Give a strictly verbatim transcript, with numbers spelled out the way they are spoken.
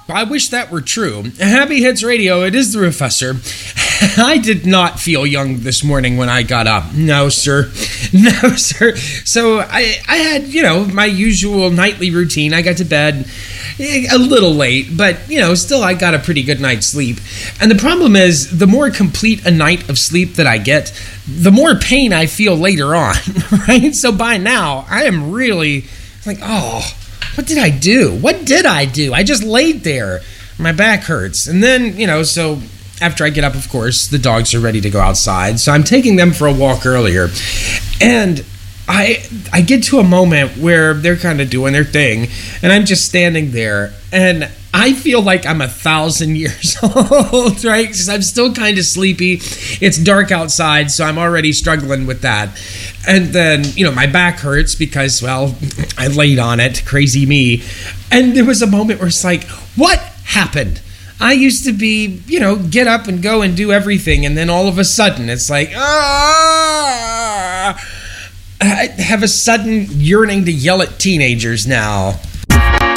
I wish that were true. Happy Hits Radio, it is the Professor. I did not feel young this morning when I got up. No, sir. No, sir. So I, I had, you know, my usual nightly routine. I got to bed a little late, but, you know, still I got a pretty good night's sleep. And the problem is, the more complete a night of sleep that I get, the more pain I feel later on, right? So by now, I am really like, oh... what did I do? What did I do? I just laid there. My back hurts. And then, you know, so after I get up, of course, the dogs are ready to go outside. So I'm taking them for a walk earlier. And I I get to a moment where they're kind of doing their thing. And I'm just standing there. And I feel like I'm a thousand years old, right? Because I'm still kind of sleepy. It's dark outside, so I'm already struggling with that. And then, you know, my back hurts because, well, I laid on it. Crazy me. And there was a moment where it's like, what happened? I used to be, you know, get up and go and do everything. And then all of a sudden, it's like, ah! I have a sudden yearning to yell at teenagers now.